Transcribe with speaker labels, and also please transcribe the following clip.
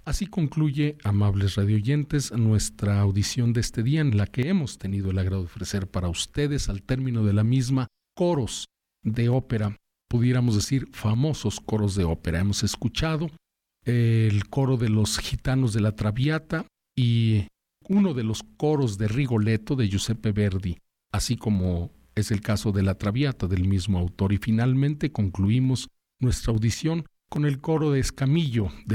Speaker 1: Así concluye, amables radioyentes, nuestra audición de este día, en la que hemos tenido el agrado de ofrecer para ustedes, al término de la misma, coros de ópera, pudiéramos decir famosos coros de ópera. Hemos escuchado el coro de los Gitanos de la Traviata y uno de los coros de Rigoletto de Giuseppe Verdi, así como es el caso de la Traviata del mismo autor. Y finalmente concluimos nuestra audición con el coro de Escamillo de